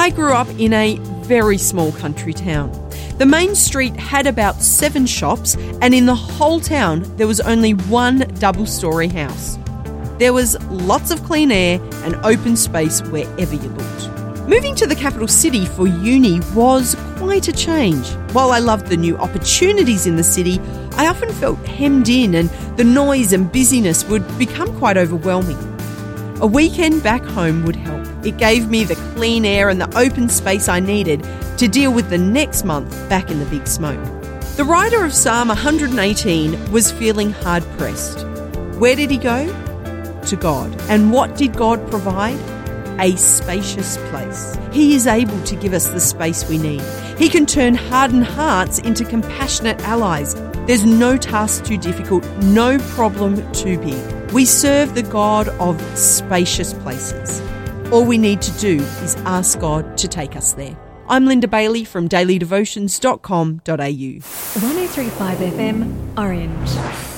I grew up in a very small country town. The main street had about 7 shops, and in the whole town there was only one double-storey house. There was lots of clean air and open space wherever you looked. Moving to the capital city for uni was quite a change. While I loved the new opportunities in the city, I often felt hemmed in and the noise and busyness would become quite overwhelming. A weekend back home would help. It gave me the clean air and the open space I needed to deal with the next month back in the big smoke. The writer of Psalm 118 was feeling hard-pressed. Where did he go? To God. And what did God provide? A spacious place. He is able to give us the space we need. He can turn hardened hearts into compassionate allies. There's no task too difficult, no problem too big. We serve the God of spacious places. All we need to do is ask God to take us there. I'm Linda Bailey from dailydevotions.com.au. 103.5 FM, Orange.